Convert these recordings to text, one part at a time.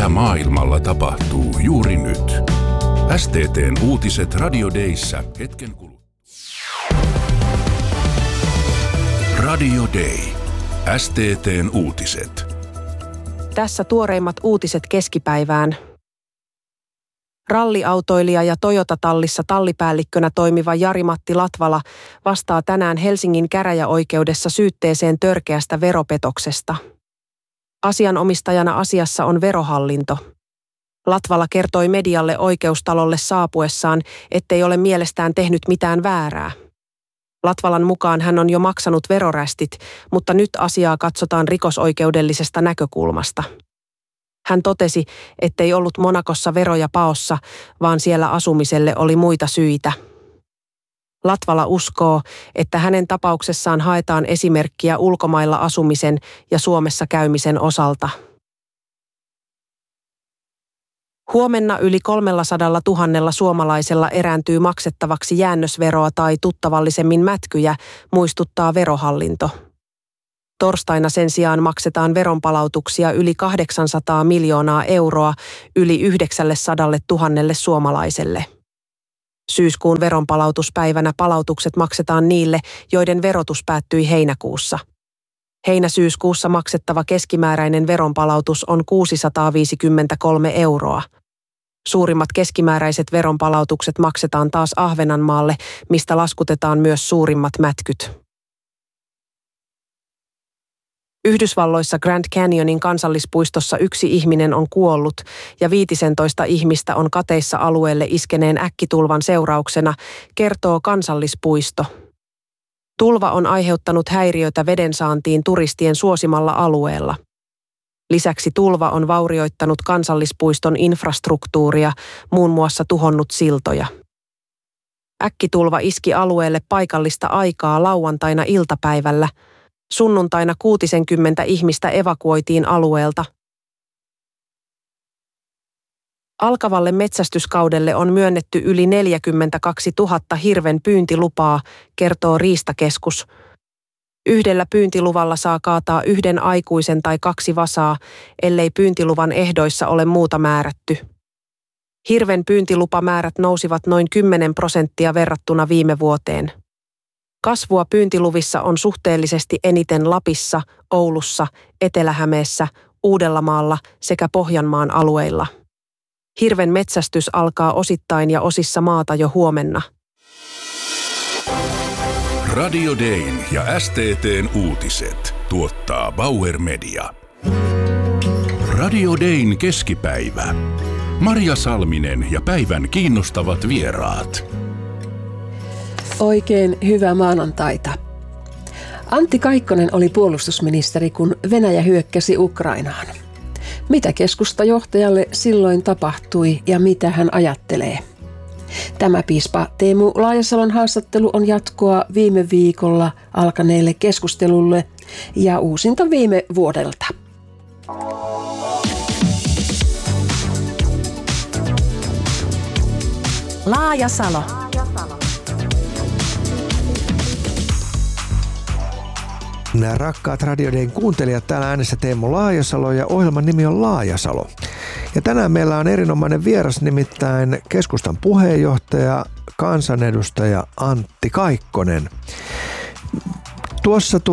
mitä maailmalla tapahtuu juuri nyt. STT:n uutiset Radio Dayssä hetken kuluttua. Radio Day. STT:n uutiset. Tässä tuoreimmat uutiset keskipäivään. Ralliautoilija ja Toyota-tallissa tallipäällikkönä toimiva Jari-Matti Latvala vastaa tänään Helsingin käräjäoikeudessa syytteeseen törkeästä veropetoksesta. Asianomistajana asiassa on Verohallinto. Latvala kertoi medialle oikeustalolle saapuessaan, ettei ole mielestään tehnyt mitään väärää. Latvalan mukaan hän on jo maksanut verorästit, mutta nyt asiaa katsotaan rikosoikeudellisesta näkökulmasta. Hän totesi, ettei ollut Monacossa veroja paossa, vaan siellä asumiselle oli muita syitä. Latvala uskoo, että hänen tapauksessaan haetaan esimerkkiä ulkomailla asumisen ja Suomessa käymisen osalta. Huomenna yli 300 000 suomalaisella erääntyy maksettavaksi jäännösveroa tai tuttavallisemmin mätkyjä, muistuttaa Verohallinto. Torstaina sen sijaan maksetaan veronpalautuksia yli 800 miljoonaa euroa yli 900 000 suomalaiselle. Syyskuun veronpalautuspäivänä palautukset maksetaan niille, joiden verotus päättyi heinäkuussa. Heinä-syyskuussa maksettava keskimääräinen veronpalautus on 653 euroa. Suurimmat keskimääräiset veronpalautukset maksetaan taas Ahvenanmaalle, mistä laskutetaan myös suurimmat mätkyt. Yhdysvalloissa Grand Canyonin kansallispuistossa 1 ihminen on kuollut ja 15 ihmistä on kateissa alueelle iskeneen äkkitulvan seurauksena, kertoo kansallispuisto. Tulva on aiheuttanut häiriötä vedensaantiin turistien suosimalla alueella. Lisäksi tulva on vaurioittanut kansallispuiston infrastruktuuria, muun muassa tuhonnut siltoja. Äkkitulva iski alueelle paikallista aikaa lauantaina iltapäivällä. Sunnuntaina 60 ihmistä evakuoitiin alueelta. Alkavalle metsästyskaudelle on myönnetty yli 42 000 hirven pyyntilupaa, kertoo Riistakeskus. 1 pyyntiluvalla saa kaataa 1 aikuisen tai 2 vasaa, ellei pyyntiluvan ehdoissa ole muuta määrätty. Hirven pyyntilupamäärät nousivat noin 10% verrattuna viime vuoteen. Kasvua pyyntiluvissa on suhteellisesti eniten Lapissa, Oulussa, Etelä-Hämeessä, Uudellamaalla sekä Pohjanmaan alueilla. Hirven metsästys alkaa osittain ja osissa maata jo huomenna. Radio Dayn ja STT:n uutiset tuottaa Bauer Media. Radio Dayn keskipäivä. Marja Salminen ja päivän kiinnostavat vieraat. Oikein hyvää maanantaita. Antti Kaikkonen oli puolustusministeri, kun Venäjä hyökkäsi Ukrainaan. Mitä keskustajohtajalle silloin tapahtui ja mitä hän ajattelee? Tämä piispa Teemu Laajasalon haastattelu on jatkoa viime viikolla alkaneelle keskustelulle ja uusinta viime vuodelta. Laajasalo. Nämä rakkaat Radio Dayn kuuntelijat, täällä äänessä Teemu Laajasalo ja ohjelman nimi on Laajasalo. Ja tänään meillä on erinomainen vieras, nimittäin keskustan puheenjohtaja, kansanedustaja Antti Kaikkonen. Tuossa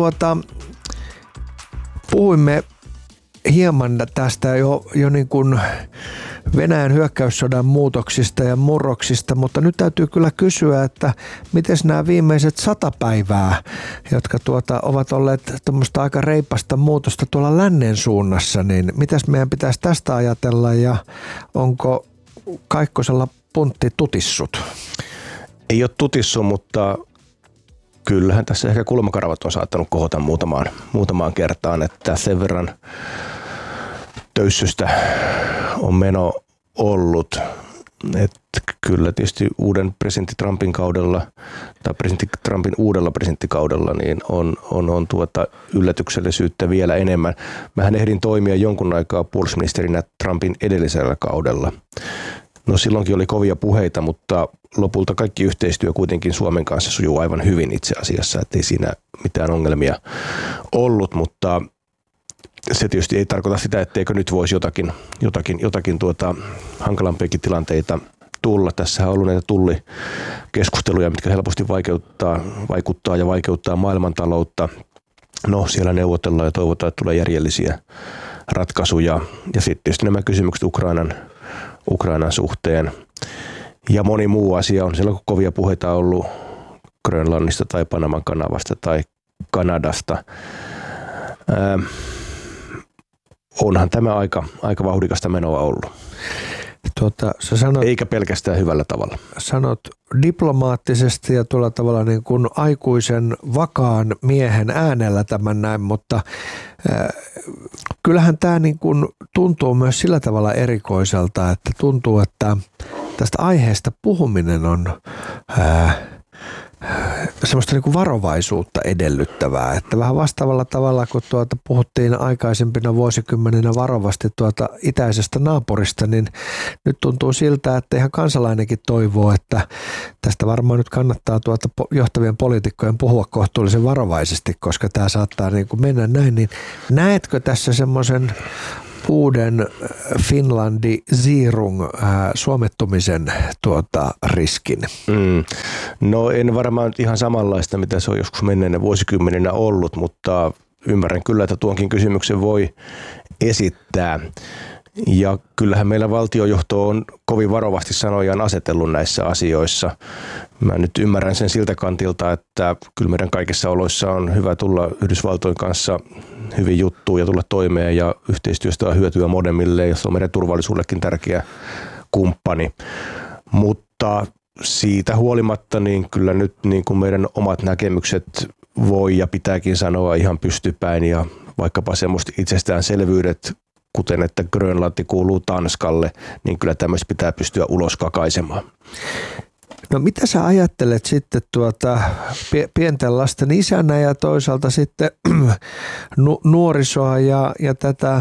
puhuimme hieman tästä jo niin kuin Venäjän hyökkäyssodan muutoksista ja murroksista, mutta nyt täytyy kyllä kysyä, että miten nämä viimeiset 100 päivää, jotka ovat olleet tuommoista aika reipasta muutosta tuolla lännen suunnassa, niin mitäs meidän pitäisi tästä ajatella ja onko Kaikkosella puntti tutissut? Ei ole tutissut, mutta kyllähän tässä ehkä kulmakaravat on saattanut kohota muutamaan kertaan, että sen verran töyssystä on meno ollut, että kyllä tietysti uuden presidentti Trumpin kaudella tai presidentti Trumpin uudella presidenttikaudella niin on yllätyksellisyyttä vielä enemmän. Mähän ehdin toimia jonkun aikaa puolustusministerinä Trumpin edellisellä kaudella. No silloinkin oli kovia puheita, mutta lopulta kaikki yhteistyö kuitenkin Suomen kanssa sujuu aivan hyvin itse asiassa, ettei siinä mitään ongelmia ollut, mutta se tietysti ei tarkoita sitä, etteikö nyt voisi jotakin hankalampiakin tilanteita tulla. Tässähän on ollut näitä tullikeskusteluja, mitkä helposti vaikuttaa ja vaikeuttaa maailmantaloutta. No, siellä neuvotellaan ja toivotaan, että tulee järjellisiä ratkaisuja. Ja sitten tietysti nämä kysymykset Ukrainan suhteen. Ja moni muu asia on siellä, kun kovia puheita ollut Grönlannista tai Panaman kanavasta tai Kanadasta. Onhan tämä aika vauhdikasta menoa ollut. Sä sanot, eikä pelkästään hyvällä tavalla. Sanot diplomaattisesti ja tuolla tavalla niin kuin aikuisen vakaan miehen äänellä tämän näin, mutta kyllähän tämä niin kuin tuntuu myös sillä tavalla erikoiselta, että tuntuu, että tästä aiheesta puhuminen on semmoista niin kuin varovaisuutta edellyttävää, että vähän vastaavalla tavalla, kun puhuttiin aikaisempina vuosikymmeninä varovasti itäisestä naapurista, niin nyt tuntuu siltä, että ihan kansalainenkin toivoo, että tästä varmaan nyt kannattaa johtavien poliitikkojen puhua kohtuullisen varovaisesti, koska tämä saattaa niin kuin mennä näin, niin näetkö tässä semmoisen uuden Finlandi Zirung suomettumisen riskin? No en varmaan ihan samanlaista, mitä se on joskus menneenä vuosikymmeninä ollut, mutta ymmärrän kyllä, että tuonkin kysymyksen voi esittää. Ja kyllähän meillä valtiojohto on kovin varovasti sanojaan asetellut näissä asioissa. Mä nyt ymmärrän sen siltä kantilta, että kyllä meidän kaikissa oloissa on hyvä tulla Yhdysvaltojen kanssa hyvin juttuun ja tulla toimeen ja yhteistyöstä on hyötyä molemmille, jos on meidän turvallisuudellekin tärkeä kumppani. Mutta siitä huolimatta niin kyllä nyt niin kuin meidän omat näkemykset voi ja pitääkin sanoa ihan pystypäin ja vaikkapa semmoista itsestäänselvyydet, kuten että Grönlanti kuuluu Tanskalle, niin kyllä tämmöistä pitää pystyä ulos kakaisemaan. No mitä sä ajattelet sitten pienten lasten isänä ja toisaalta sitten nuorisoa ja tätä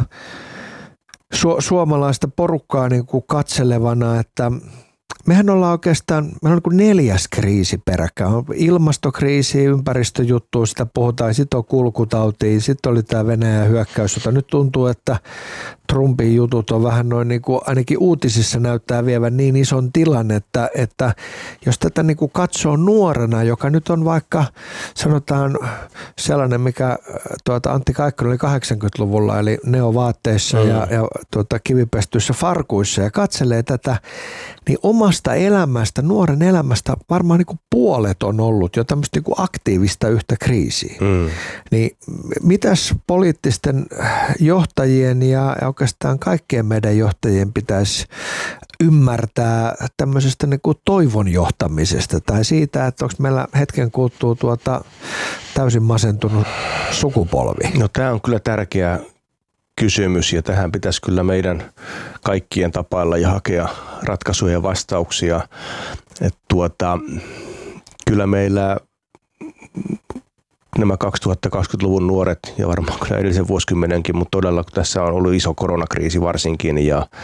suomalaista porukkaa niin kuin katselevana, että mehän ollaan oikeastaan, meillä on niin kuin 4. kriisi peräkkäin. On ilmastokriisi, ympäristöjuttu, sitä puhutaan, sitten on kulkutautia, sitten oli tämä Venäjän hyökkäys, jota nyt tuntuu, että Trumpin jutut on vähän noin niin kuin ainakin uutisissa näyttää vievän niin ison tilan, että jos tätä niin kuin katsoo nuorena, joka nyt on vaikka sanotaan sellainen, mikä Antti Kaikkonen oli 80-luvulla, eli neovaatteissa ja kivipestyissä farkuissa ja katselee tätä, niin omasta elämästä, nuoren elämästä varmaan niin kuin puolet on ollut jo tämmöistä niin kuin aktiivista yhtä kriisiä. Niin mitäs poliittisten johtajien ja oikeastaan kaikkien meidän johtajien pitäisi ymmärtää tämmöisestä niin kuin toivon johtamisesta tai siitä, että onko meillä hetken kuluttua täysin masentunut sukupolvi? No tämä on kyllä tärkeä kysymys ja tähän pitäisi kyllä meidän kaikkien tapailla ja hakea ratkaisuja ja vastauksia. Kyllä meillä nämä 2020-luvun nuoret ja varmaan kyllä edellisen vuosikymmenenkin, mutta todella kun tässä on ollut iso koronakriisi varsinkin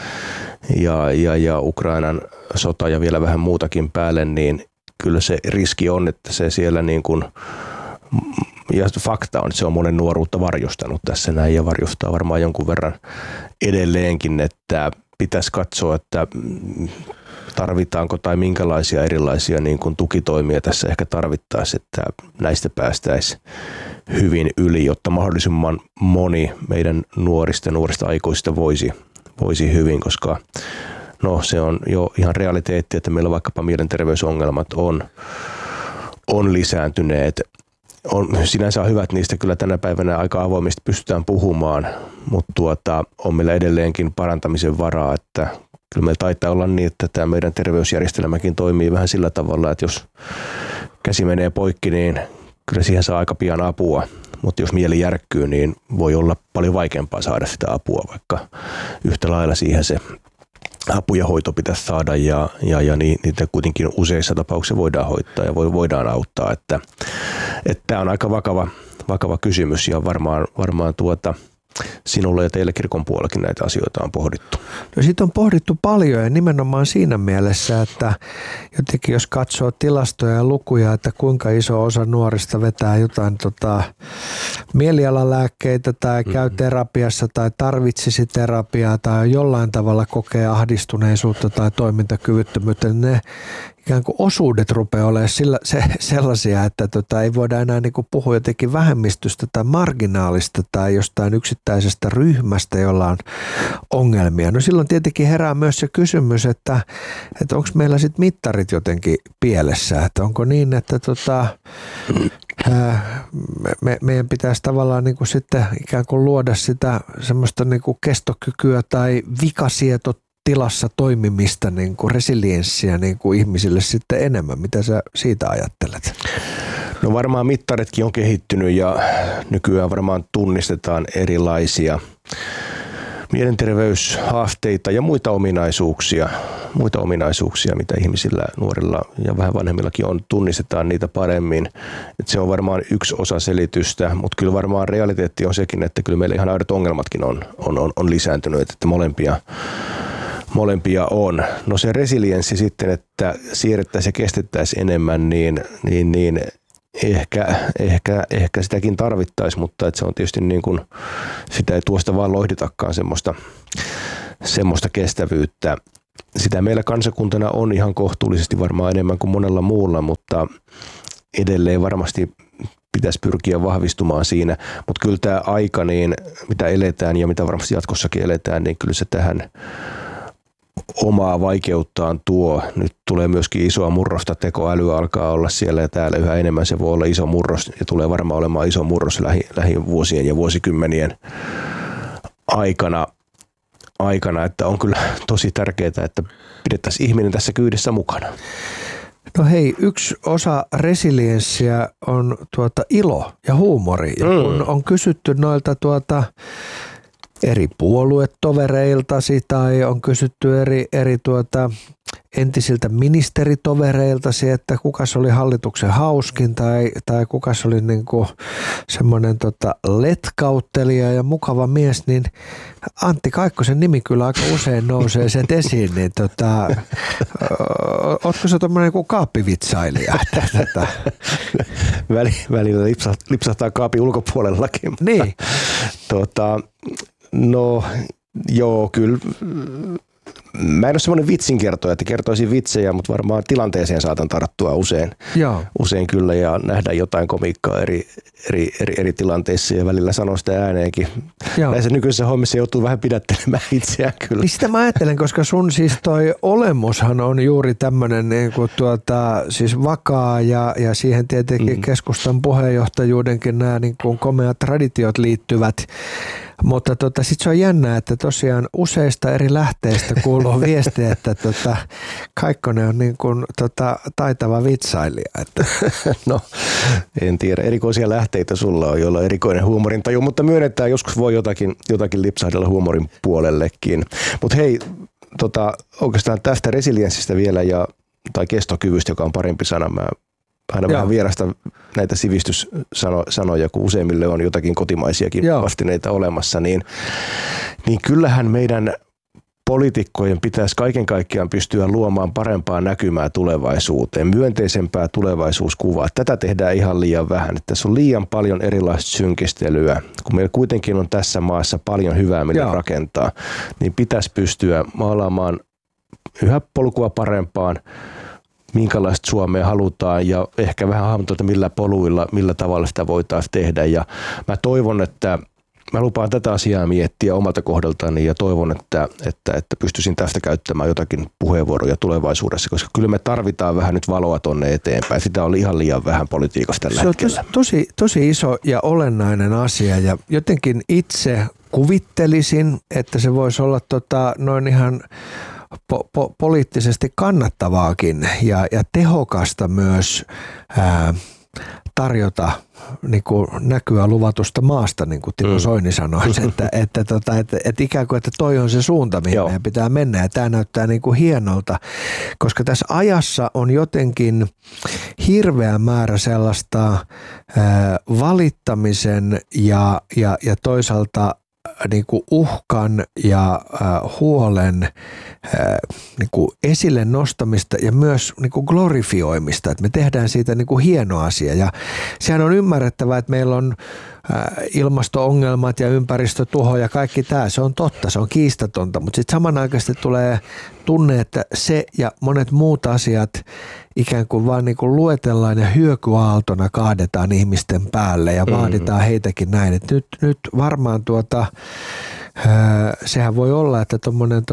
ja Ukrainan sota ja vielä vähän muutakin päälle, niin kyllä se riski on, että se siellä niin kuin ja fakta on, että se on monen nuoruutta varjostanut tässä näin ja varjostaa varmaan jonkun verran edelleenkin, että pitäisi katsoa, että tarvitaanko tai minkälaisia erilaisia niin kuin tukitoimia tässä ehkä tarvittaisiin, että näistä päästäisiin hyvin yli, jotta mahdollisimman moni meidän nuorista aikuisista voisi hyvin, koska no, se on jo ihan realiteetti, että meillä vaikkapa mielenterveysongelmat on lisääntyneet. On sinänsä hyvä, että niistä kyllä tänä päivänä aika avoimesti pystytään puhumaan, mutta on meillä edelleenkin parantamisen varaa, että kyllä meillä taitaa olla niin, että tämä meidän terveysjärjestelmäkin toimii vähän sillä tavalla, että jos käsi menee poikki, niin kyllä siihen saa aika pian apua, mutta jos mieli järkkyy, niin voi olla paljon vaikeampaa saada sitä apua, vaikka yhtä lailla siihen se apu ja hoito pitäisi saada ja niitä kuitenkin useissa tapauksissa voidaan hoitaa ja voidaan auttaa, että tämä on aika vakava kysymys ja varmaan sinulle ja teille kirkon puolellakin näitä asioita on pohdittu? No siitä on pohdittu paljon ja nimenomaan siinä mielessä, että jotenkin jos katsoo tilastoja ja lukuja, että kuinka iso osa nuorista vetää jotain mielialalääkkeitä tai käy terapiassa tai tarvitsisi terapiaa tai jollain tavalla kokee ahdistuneisuutta tai toimintakyvyttömyyttä, niin ne ikään kuin osuudet rupeaa olemaan sellaisia, että ei voida enää niin kuin puhua jotenkin vähemmistöstä tai marginaalista tai jostain yksittäisestä ryhmästä, jolla on ongelmia. No silloin tietenkin herää myös se kysymys, että onko meillä sitten mittarit jotenkin pielessä, että onko niin, että meidän pitäisi tavallaan niin kuin sitten ikään kuin luoda sitä semmoista niin kuin kestokykyä tai vikasieto-tilassa toimimista, niin kuin resilienssiä niin kuin ihmisille sitten enemmän. Mitä sä siitä ajattelet? No varmaan mittaritkin on kehittynyt ja nykyään varmaan tunnistetaan erilaisia mielenterveyshaasteita ja muita ominaisuuksia, mitä ihmisillä, nuorilla ja vähän vanhemmillakin on, tunnistetaan niitä paremmin. Et se on varmaan yksi osa selitystä, mutta kyllä varmaan realiteetti on sekin, että kyllä meillä ihan aidot ongelmatkin on lisääntynyt, että molempia on. No se resilienssi sitten, että siirrettäisiin ja kestettäisiin enemmän, niin ehkä sitäkin tarvittaisiin, mutta että se on tietysti niin kuin, sitä ei tuosta vaan lohditakaan semmoista kestävyyttä. Sitä meillä kansakuntana on ihan kohtuullisesti varmaan enemmän kuin monella muulla, mutta edelleen varmasti pitäisi pyrkiä vahvistumaan siinä. Mutta kyllä tämä aika, niin mitä eletään ja mitä varmasti jatkossakin eletään, niin kyllä se tähän omaa vaikeuttaan tuo. Nyt tulee myöskin isoa murrosta, tekoäly alkaa olla siellä ja täällä yhä enemmän. Se voi olla iso murros ja tulee varmaan olemaan iso murros lähivuosien ja vuosikymmenien aikana, että on kyllä tosi tärkeää, että pidettäisiin ihminen tässä kyydissä mukana. No hei, yksi osa resilienssiä on ilo ja huumori. Ja kun on kysytty noilta eri puoluetovereiltasi tai on kysytty eri entisiltä ministeritovereiltasi, että kukas oli hallituksen hauskin tai kukas oli niinku semmoinen letkauttelija ja mukava mies, niin Antti Kaikkosen nimi kyllä aika usein nousee sen esiin, niin ootko sä tommoinen joku kaappivitsailija? Välillä lipsahtaa kaapin ulkopuolellakin. Niin. No joo, kyllä. Mä en ole semmoinen vitsinkertoja, että kertoisin vitsejä, mutta varmaan tilanteeseen saatan tarttua usein kyllä ja nähdään jotain komiikkaa eri tilanteissa ja välillä sanoo sitä ääneenkin. Näissä nykyisissä hommissa joutuu vähän pidättelemään itseään kyllä. Niin sitä mä ajattelen, koska sun siis toi olemushan on juuri tämmöinen niin kuin siis vakaa ja siihen tietenkin keskustan puheenjohtajuudenkin nämä niin kuin komeat traditiot liittyvät. Mutta sitten se on jännää, että tosiaan useista eri lähteistä kuuluu viesti, että Kaikkonen on niin kuin taitava vitsailija. Että. No, en tiedä. Erikoisia lähteitä sulla on, joilla on erikoinen huumorintaju, mutta myönnetään, joskus voi jotakin lipsahdella huumorin puolellekin. Mutta hei, oikeastaan tästä resilienssistä vielä tai kestokyvystä, joka on parempi sana. Mä aina vähän vierasta näitä sivistyssanoja, kun useimmille on jotakin kotimaisiakin vastineita olemassa, niin kyllähän meidän poliitikkojen pitäisi kaiken kaikkiaan pystyä luomaan parempaa näkymää tulevaisuuteen, myönteisempää tulevaisuuskuvaa. Tätä tehdään ihan liian vähän. Että tässä on liian paljon erilaista synkistelyä. Kun meillä kuitenkin on tässä maassa paljon hyvää, millä rakentaa, niin pitäisi pystyä maalaamaan yhä polkua parempaan, minkälaista Suomea halutaan ja ehkä vähän hahmottaa, että millä poluilla, millä tavalla sitä voitaisiin tehdä. Ja mä toivon, että mä lupaan tätä asiaa miettiä omalta kohdaltani ja toivon, että pystyisin tästä käyttämään jotakin puheenvuoroja tulevaisuudessa, koska kyllä me tarvitaan vähän nyt valoa tonne eteenpäin. Sitä on ihan liian vähän politiikassa tällä hetkellä. Se on tosi iso ja olennainen asia ja jotenkin itse kuvittelisin, että se voisi olla noin ihan poliittisesti kannattavaakin ja tehokasta myös tarjota niin kuin näkyä luvatusta maasta, niin kuin Timo Soini sanoisi, että ikään kuin, että toi on se suunta, mihin meidän pitää mennä ja tämä näyttää niin kuin hienolta, koska tässä ajassa on jotenkin hirveä määrä sellaista valittamisen ja toisaalta niin kuin uhkan ja huolen niin kuin esille nostamista ja myös niin kuin glorifioimista, että me tehdään siitä niin kuin hieno asia. Ja sehän on ymmärrettävää, että meillä on ilmasto-ongelmat ja ympäristötuho ja kaikki tämä, se on totta, se on kiistatonta, mutta sitten samanaikaisesti tulee tunne, että se ja monet muut asiat ikään kuin vaan niin kuin luetellaan ja hyökyaaltona kaadetaan ihmisten päälle ja vaaditaan heitäkin näin. Että nyt varmaan sehän voi olla, että tuommoinen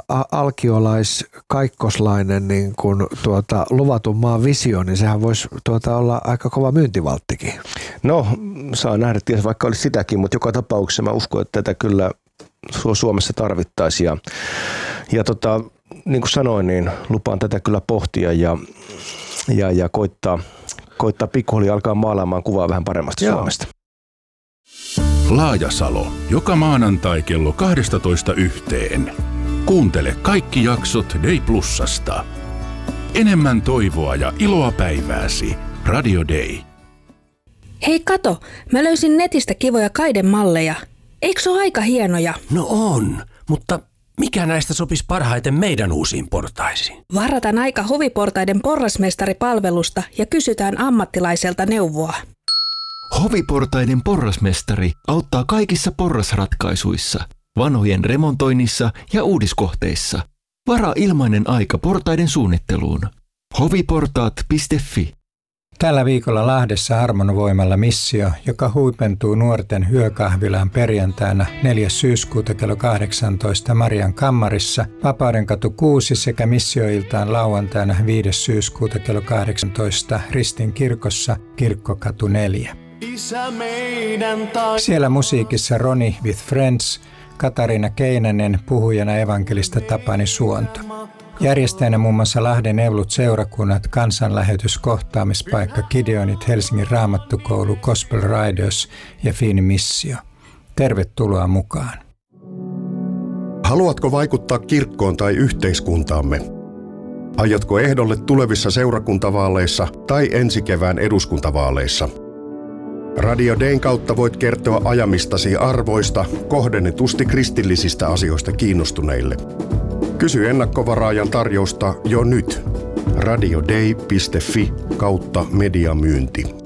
alkiolais-kaikkoslainen niin kuin luvatun maan visio, niin sehän voisi olla aika kova myyntivalttikin. No, saa nähdä, ties vaikka olisi sitäkin, mutta joka tapauksessa mä uskon, että tätä kyllä Suomessa tarvittaisiin. Ja niin kuin sanoin, niin lupaan tätä kyllä pohtia ja koittaa pikkuhiljaa alkaa maalaamaan kuvaa vähän paremmasta Suomesta. Laajasalo. Joka maanantai kello 12:00. Kuuntele kaikki jaksot Day Plusasta. Enemmän toivoa ja iloa päivääsi. Radio Day. Hei kato, mä löysin netistä kivoja kaidemalleja. Eikö se ole aika hienoja? No on, mutta mikä näistä sopisi parhaiten meidän uusiin portaisiin? Varataan aika Hoviportaiden porrasmestaripalvelusta ja kysytään ammattilaiselta neuvoa. Hoviportaiden porrasmestari auttaa kaikissa porrasratkaisuissa, vanhojen remontoinnissa ja uudiskohteissa. Varaa ilmainen aika portaiden suunnitteluun. hoviportaat.fi. Tällä viikolla Lahdessa Harmonvoimalla missio, joka huipentuu nuorten yökahvilaan perjantaina 4. syyskuuta kello 18 Marian kammarissa, Vapaudenkatu 6 sekä missioiltaan lauantaina 5. syyskuuta kello 18 Ristin kirkossa, Kirkkokatu 4. Siellä musiikissa Ronnie with Friends, Katariina Keinänen, puhujana evankelista Tapani Suonto. Järjestäjänä muun muassa Lahden Evlut-seurakunnat, kansanlähetys, kohtaamispaikka, Gideonit, Helsingin Raamattukoulu, Gospel Riders ja Fini Missio. Tervetuloa mukaan. Haluatko vaikuttaa kirkkoon tai yhteiskuntaamme? Aiotko ehdolle tulevissa seurakuntavaaleissa tai ensi kevään eduskuntavaaleissa? Radio Dayn kautta voit kertoa ajamistasi arvoista kohdennetusti kristillisistä asioista kiinnostuneille. Kysy ennakkovaraajan tarjousta jo nyt. radioday.fi/mediamyynti.